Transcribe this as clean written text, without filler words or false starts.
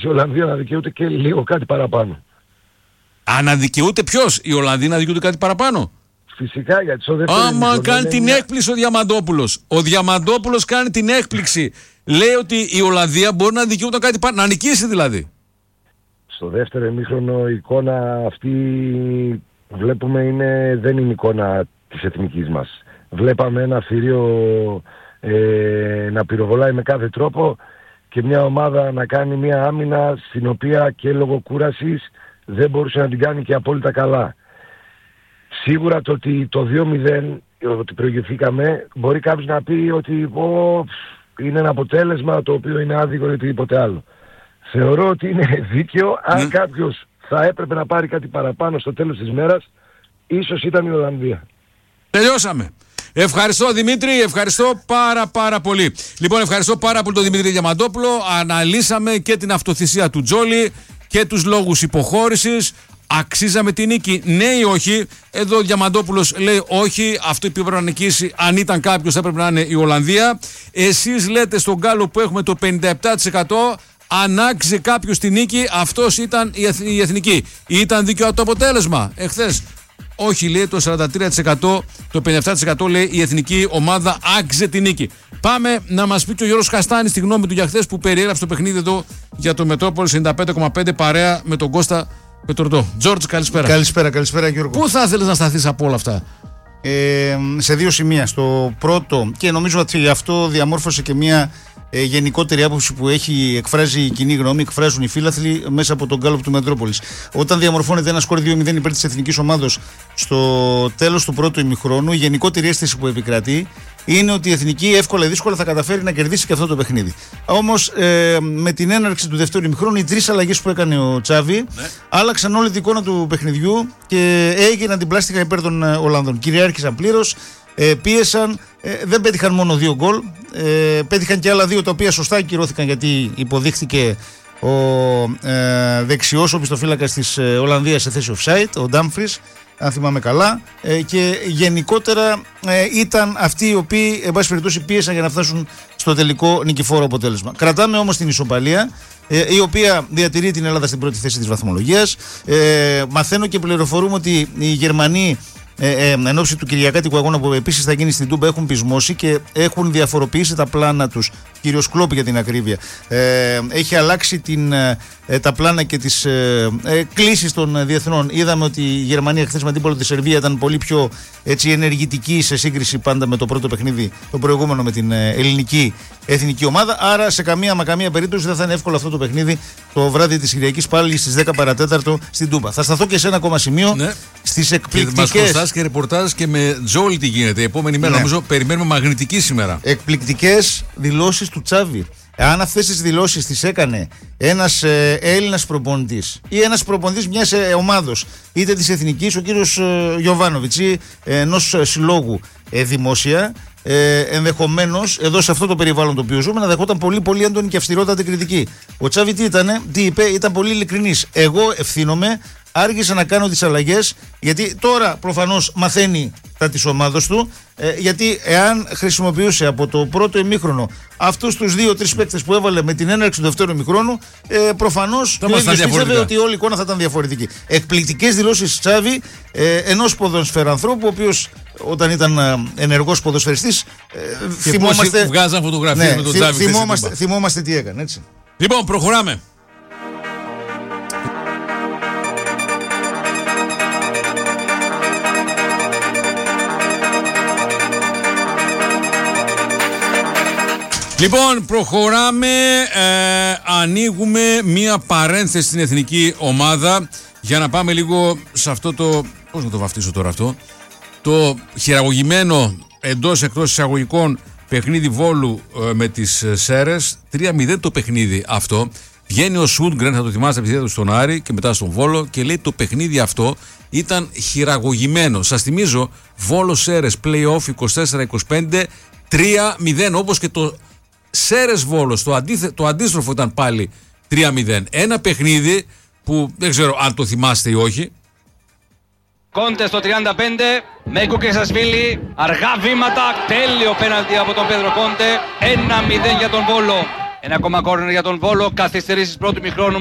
η Ολλανδία να δικαιούται και λίγο κάτι παραπάνω. Αναδικαιούται ποιος? Οι Ολλανδοί να δικαιούται κάτι παραπάνω? Φυσικά, γιατί στο δεύτερο άμα κάνει την έκπληξη ο Διαμαντόπουλος. Ο Διαμαντόπουλος κάνει την έκπληξη. Λέει ότι η Ολλανδία μπορεί να δικαιούται κάτι παραπάνω. Να νικήσει δηλαδή. Στο δεύτερο ημίχρονο η εικόνα αυτή βλέπουμε δεν είναι εικόνα της εθνικής μας. Βλέπαμε ένα θηρίο να πυροβολάει με κάθε τρόπο και μια ομάδα να κάνει μια άμυνα στην οποία και λόγω κούρασης δεν μπορούσε να την κάνει και απόλυτα καλά. Σίγουρα το ότι το 2-0, ότι προηγηθήκαμε, μπορεί κάποιος να πει ότι είναι ένα αποτέλεσμα το οποίο είναι άδικο ή οτιδήποτε άλλο. Θεωρώ ότι είναι δίκαιο. Αν κάποιος θα έπρεπε να πάρει κάτι παραπάνω στο τέλος της μέρας, ίσως ήταν η Ολλανδία. Τελειώσαμε. Ευχαριστώ Δημήτρη, ευχαριστώ πάρα πολύ. Λοιπόν, ευχαριστώ πάρα πολύ τον Δημήτρη Διαμαντόπουλο. Αναλύσαμε και την αυτοθυσία του Τζόλι και τους λόγους υποχώρησης. Αξίζαμε τη νίκη, ναι ή όχι? Εδώ ο Διαμαντόπουλος λέει όχι, αυτό που έπρεπε να νικήσει, αν ήταν κάποιος θα έπρεπε να είναι η Ολλανδία. Εσείς λέτε στον γκάλο που έχουμε το 57%, αν άξιζε κάποιος τη νίκη, αυτός ήταν η εθνική. Ήταν δίκαιο το αποτέλεσμα εχθές? Όχι, λέει το 43%, το 57% λέει η εθνική ομάδα άξιζε τη νίκη. Πάμε να μας πει και ο Γιώργος Καστάνης τη γνώμη του για χθες που περιέγραψε το παιχνίδι εδώ για το Μετρόπολης 95,5 παρέα με τον Κώστα Πετροντό. Τζόρτζ, καλησπέρα. Καλησπέρα Γιώργο. Πού θα ήθελες να σταθείς από όλα αυτά? Σε δύο σημεία. Στο πρώτο, και νομίζω ότι αυτό διαμόρφωσε και μια γενικότερη άποψη που εκφράζει η κοινή γνώμη, εκφράζουν οι φίλαθλοι μέσα από τον γκάλωπ του Μετρόπολης. Όταν διαμορφώνεται ένα σκορ 2-0 υπέρ της εθνικής ομάδος στο τέλος του πρώτου ημιχρόνου, η γενικότερη αίσθηση που επικρατεί είναι ότι η εθνική εύκολα ή δύσκολα θα καταφέρει να κερδίσει και αυτό το παιχνίδι. Όμως με την έναρξη του δεύτερου ημιχρόνου, οι τρεις αλλαγές που έκανε ο Τσάβη άλλαξαν όλη την εικόνα του παιχνιδιού και έγιναν την πλάστικα υπέρ των Ολλανδών. Κυριάρχησαν πλήρως. Πίεσαν, δεν πέτυχαν μόνο 2 γκολ, πέτυχαν και άλλα 2 τα οποία σωστά ακυρώθηκαν γιατί υποδείχθηκε ο δεξιός οπισθοφύλακας της Ολλανδίας σε θέση offside, ο Ντάμφρις, αν θυμάμαι καλά, και γενικότερα ήταν αυτοί οι οποίοι εν πάση περιπτώσει πίεσαν για να φτάσουν στο τελικό νικηφόρο αποτέλεσμα. Κρατάμε όμως την ισοπαλία, η οποία διατηρεί την Ελλάδα στην πρώτη θέση της βαθμολογίας. Μαθαίνω και πληροφορούμε ότι οι Γερμανοί εν ώψη του κυριακάτικου αγώνα που επίσης θα γίνει στην Τούμπα έχουν πεισμώσει και έχουν διαφοροποιήσει τα πλάνα τους. Κύριος Κλόπ για την ακρίβεια έχει αλλάξει τα πλάνα και τις κλήσεις των διεθνών. Είδαμε ότι η Γερμανία χθες με αντίπολο τη Σερβία ήταν πολύ πιο ενεργητική σε σύγκριση πάντα με το πρώτο παιχνίδι, το προηγούμενο με την ελληνική εθνική ομάδα. Άρα σε καμία περίπτωση δεν θα είναι εύκολο αυτό το παιχνίδι το βράδυ της Κυριακής πάλι στις 10 παρατέταρτο στην Τούμπα. Θα σταθώ και σε ένα ακόμα σημείο, στις εκπληκτικές. Μας χρωστάς και ρεπορτάζ και με Τζόλι τι γίνεται. Η επόμενη μέρα νομίζω περιμένουμε μαγνητική σήμερα. Εκπληκτικές δηλώσεις του Τσάβη. Αν αυτές τις δηλώσεις τις έκανε ένας Έλληνας προπονητής ή ένας προπονητής μιας ομάδος, είτε της εθνικής, ο κύριος Γιοβάνοβιτς, ή ενός συλλόγου δημόσια, ενδεχομένως εδώ σε αυτό το περιβάλλον το οποίο ζούμε να δεχόταν πολύ έντονη και αυστηρότατη κριτική. Ο Τσάβη τι είπε, ήταν πολύ ειλικρινής. Εγώ ευθύνομαι, άργησα να κάνω τις αλλαγές γιατί τώρα προφανώς μαθαίνει τα της ομάδος του, γιατί εάν χρησιμοποιούσε από το πρώτο ημίχρονο αυτούς τους 2-3 παίκτες που έβαλε με την έναρξη του δεύτερου ημιχρόνου, προφανώς το ίδιο πίστευε ότι όλη η εικόνα θα ήταν διαφορετική. Εκπληκτικές δηλώσεις Τσάβη, ενός ποδοσφαιρανθρώπου, ο οποίος όταν ήταν ενεργός ποδοσφαιριστής, θυμόμαστε. Βγάζαν φωτογραφίες με τον Τσάβη. Θυμόμαστε τι έκανε, έτσι. Λοιπόν, προχωράμε. Λοιπόν, προχωράμε, ανοίγουμε μία παρένθεση στην εθνική ομάδα για να πάμε λίγο σε αυτό το, πώς να το βαφτίσω τώρα αυτό, το χειραγωγημένο εντός εκτός εισαγωγικών παιχνίδι Βόλου με τις Σέρες. 3-0 το παιχνίδι αυτό. Βγαίνει ο Σούντγκρεν, θα το θυμάστε επειδή ήταν στον Άρη και μετά στον Βόλο, και λέει το παιχνίδι αυτό ήταν χειραγωγημένο. Σας θυμίζω, Βόλο Σέρες, play-off 24-25, 3-0, όπως και το Σέρες Βόλος, το αντίστροφο ήταν πάλι 3-0. Ένα παιχνίδι που δεν ξέρω αν το θυμάστε ή όχι. Κόντε στο 35, με Κουκεσασβίλη, αργά βήματα, τέλειο πέναλτι από τον Πέδρο Κόντε, 1-0 για τον Βόλο. Ένα ακόμα κόρνερ για τον Βόλο. Καθυστερήσεις πρώτου μηχρόνου.